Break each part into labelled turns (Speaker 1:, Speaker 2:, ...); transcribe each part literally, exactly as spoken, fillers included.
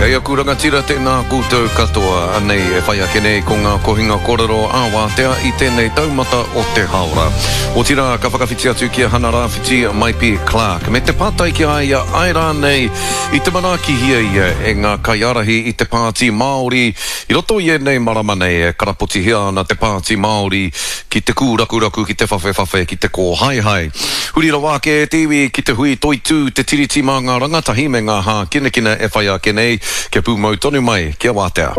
Speaker 1: Kei aku rangatira tēnā koutou katoa anei e whai ake nei ko ngā kohinga korero āwātea i tēnei taumata o te haora. O tira ka whakawhiti atu ki a hana rāwhiti Maipi Clark. Me te pātai ki aia aira nei i te mana ki hia ia e ngā kaiarahi i te pāti Māori. I roto i e nei marama nei e karapoti hia ana te pāti Māori ki te kūrakuraku, ki te whawhe-whawhe, ki te kō hai-hai. Hurira wāke e tiwi ki te hui toitū te tiriti mā ngā rangatahi me ngā hā kina-kina e whai ake nei. Kia pū mau tonu mai, kia wātea.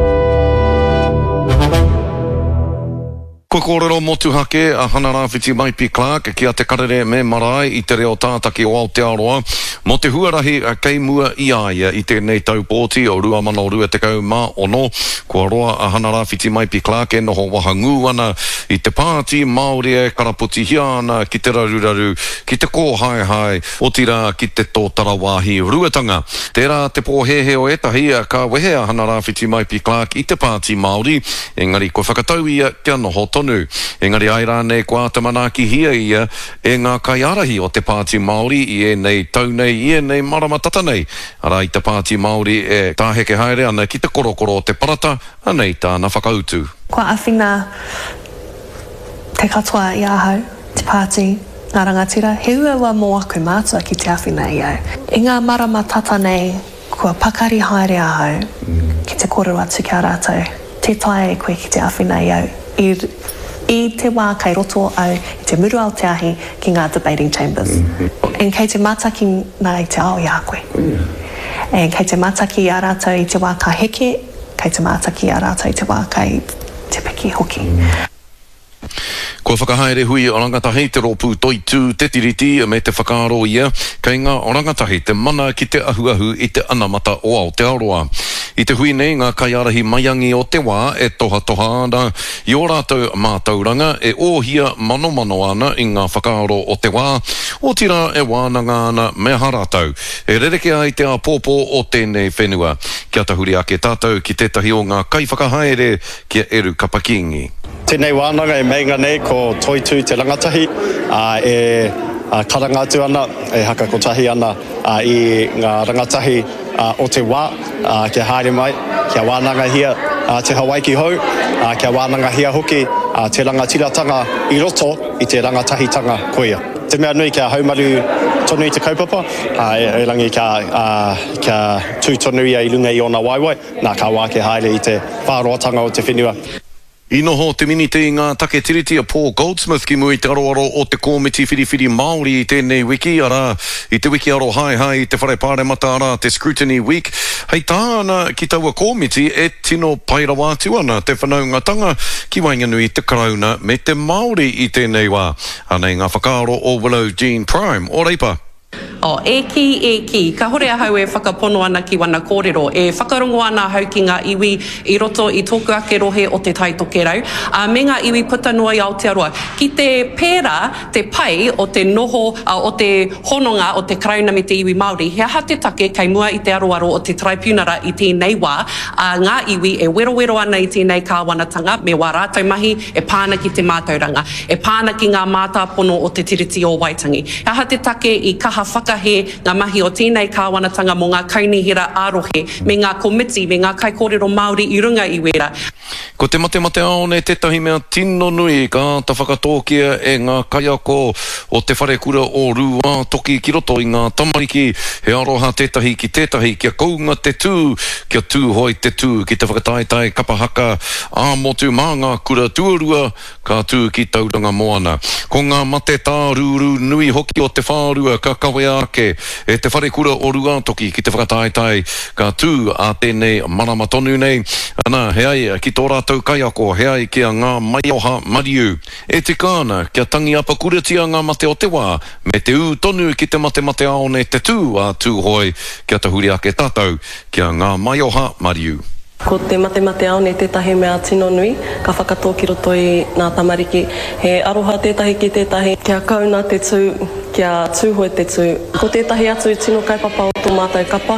Speaker 1: Ko kōrero motu hake a hana rāwhiti Maipi Clark kia te karere me marae i te reo tātaki o Aotearoa. Mo te huarahi a kei mua i aia i tēnei taupōti o rua mana o rua te kau mā ono. Kua roa a hana rāwhiti Maipi Clark e noho waha ngū ana i te pāti Māori e karapoti hia ana ki te raruraru, ki te kō hai hai, o tira ki te tō tarawāhi ruatanga. Tērā te pōhehe o etahi a ka wehe a hana rāwhiti Maipi Clark i te pāti Māori. Engari ko whakatau ia kia noho tonu. Engari aira nei kua tamanaki hia ia e ngā kaiarahi o te pāti Māori i e nei tau nei i e nei marama tata nei. Ara i te pāti Māori e tāheke haere ana ki te korokoro o te parata anei tāna whakautu.
Speaker 2: Kua awhina te katoa i ahau, te pāti ngā rangatira, he ua mō aku mātua ki te awhina i au. I ngā marama tata nei, kua pakari haere ahau, mm. ki te kōrero atu ki a rātou, te tae koe ki te awhina i au. I, i te wā kai roto au i te muru Aoteahi ki ngā debating chambers. Mm-hmm. En kei te mātaki nā i te ao i a koe. Mm-hmm. En kei te mātaki a rātou i te wā ka heke, kei te mātaki a rātou i te wā kai te piki hoki. Mm-hmm.
Speaker 1: Ko whakahaere hui o rangatahi te rōpū toitū te tiriti me te whakaaro ia, kei ngā o rangatahi te mana ki te ahuahu i te anamata o Aotearoa. I te hui nei ngā kaiarahi maiangi o te wā e toha toha ana i o rātou mātauranga e ōhia mano mano ana i ngā whakaaro o te wā, o tira e wānanga ana me haratau. E rereke ai te apōpō o tēnei whenua. Kia tahuri ake tātou ki tētahi o ngā kai whakahaere kia Eru Kapakingi.
Speaker 3: Tēnei wānanga e meinga nei ko toitū te rangatahi uh, e uh, karangatu ana, e haka kotahi ana uh, i ngā rangatahi uh, o te wā, uh, kia haere mai, kia wānanga hia uh, te Hawaii hou, uh, kia wānanga hia hoki uh, te rangatiratanga i roto i te rangatahitanga koia. Te mea nui kia haumaru tonu i te kaupapa, uh, e, e rangi kia, uh, kia tū tonu ia i lunga i ona waiwai, nā ka wā ke haere i te whāroatanga o te whenua.
Speaker 1: I noho te minite i ngā take tiriti a Paul Goldsmith ki mui te aroaro o te kōmiti whiriwhiri Māori i tēnei wiki ara, i te wiki aro hai hai, te whare pāre mata ara, te Scrutiny Week. Hei tāna ki taua kōmiti e tino pairawātu ana te whanaungatanga ki Wainganui te karauna me te Māori i tēnei wā. Anei ngā whakaaro o Willow Jean Prime, o reipa.
Speaker 4: O, e ki, e ki. Ka hore ahau e whakapono ana ki wana kōrero. E whakarongo ana hau ki ngā iwi i roto i tōku ake rohe o te taitoke rau. A me ngā iwi putanua i Aotearoa. Ki te pēra, te pai o te noho, a, o te hononga o te karauna me te iwi Māori, he aha te take kai mua i te aroaro o te tribunara i tēnei wā. A ngā iwi e wero-wero ana i tēnei kāwanatanga, me wā rātou mahi e pāna ki te mātauranga. E pāna ki ngā mātāpono o te tiriti o Waitangi. He aha te take i kaha whakahe ngā mahi o tēnei kāwanatanga mo ngā kaunihira ārohe, me ngā komiti, me ngā kai kōrero Māori i runga i wera.
Speaker 1: Ko te mate mate ao ne tētahi mea tino nui ka ta whakatōkia e ngā kaiako o te whare kura o rua toki ki roto i ngā tamariki he aroha tētahi ki tētahi kia kounga te tū, kia tū hoi te tū ki te whakataitai kapahaka ā motu mā ngā kura tuarua ka tū ki tauranga moana. Ko ngā mate tā rūru nui hoki o te whārua ka kawe ake e te whare kura o rua toki ki te whakataitai ka tū a tēnei marama tonu nei. Ana he ai ki tō rātou kaiako he ai kia ngā maioha mariu. E te kāna kia tangi apa kuratia ngā mate o te wā me te ū tonu ki te mate mate ao ne te tū a tū hoi kia tahuri ake tātou kia ngā maioha mariu.
Speaker 5: Ko te mate mate ao ne tētahi mea tino nui, ka whakatō ki roto i ngā tamariki. He aroha tētahi ki tētahi, kia kauna te tū, kia tūhoi te tū. Ko tētahi atu tino kaipapa o tō mātai kapa,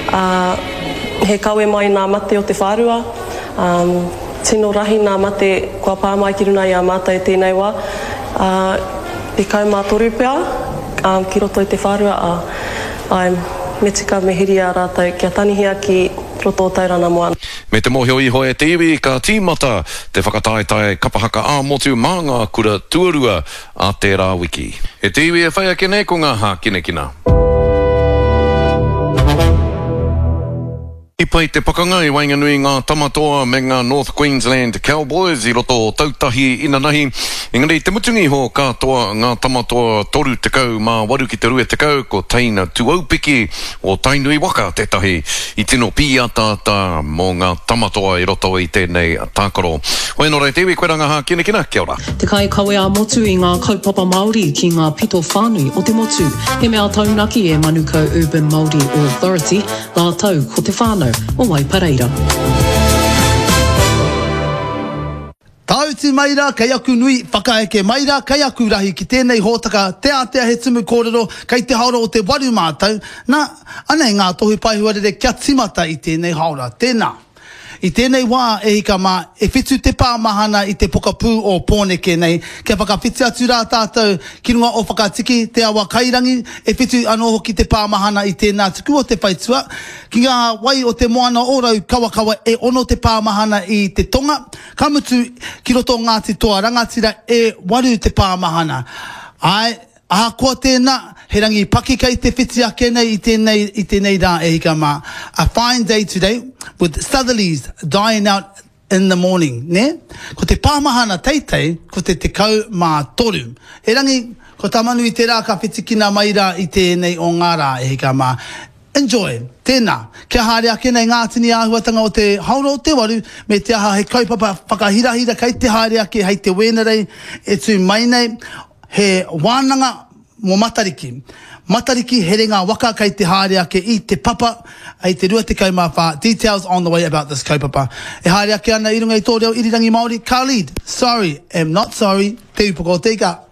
Speaker 5: uh, he kawe mai ngā mate o te whārua, um, tino rahi ngā mate kua pāmai ki runa i a mātai tēnei wā. Uh, te kaumā toru pia, um, ki roto i te whārua, uh, um, me tika me hiri a rātou kia tanihi aki roto o taurana moana.
Speaker 1: Me te mohio iho e te iwi ka tīmata te whakataetai kapahaka a motu mā ngā kura tuarua a te rā wiki. E te iwi e whai ake nei ko ngā hā kine kina. I pai te pakanga i wainganui ngā tamatoa me ngā North Queensland Cowboys i roto o tautahi inanahi. Engari te mutungi ho katoa ngā tamatoa toru te kau mā waru ki te rue te kau ko Teina Tuaupiki o Tainui Waka tetahi i tino piatata mō ngā tamatoa i roto i tēnei tākaro. Hoi nō rei te iwi koe ranga hā kina kina, kia ora.
Speaker 6: Te kai kawe a motu i ngā kaupapa Māori ki ngā pito whānui o te motu. He mea taunaki e Manukau Urban Māori Authority, ngā tau ko te whānau o Waipareira.
Speaker 7: Tauti maira, kei aku nui, whakaeke maira, kei aku rahi ki tēnei hōtaka, te atea he tumu kōrero, kei te haora o te waru mātau, na anei ngā tohu paihuarere kia timata i tēnei haora, tēnā. I tēnei wā e hika mā, e whitu te pāmahana i te pokapū o Pōneke nei, kia whakawhiti atu rā tātou, ki runga o whakatiki, te awa kairangi, e whitu anō hoki te pāmahana i tēnā tuku o te whaitua, ki ngā wai o te moana ōrau kawakawa e ono te pāmahana i te tonga, kamutu ki roto Ngāti Toa Rangatira e waru te pāmahana. Ai, aha koa tēnā, he rangi paki kei te whiti ake nei i tēnei, i tēnei rā e hika mā. A fine day today with southerlies dying out in the morning, ne? Ko te pāmahana teitei, ko te te kau mā toru. He rangi, ko tamanu i te rā ka whiti kina mai rā i tēnei o ngā rā e hika mā. Enjoy, tēnā. Kia haere ake nei ngā tini āhuatanga o te hauro o te waru, me te aha he kaupapa whakahirahira kei te haere ake, hei te wēnerei, e tū mai nei, he wānanga mō matariki. Matariki he renga waka kei te haere ake i te papa, ai te rua te kaumawha. Details on the way about this kaupapa. E haere ake ana i runga i tō reo irirangi Māori, Khalid, sorry, am not sorry, te upoko te ika.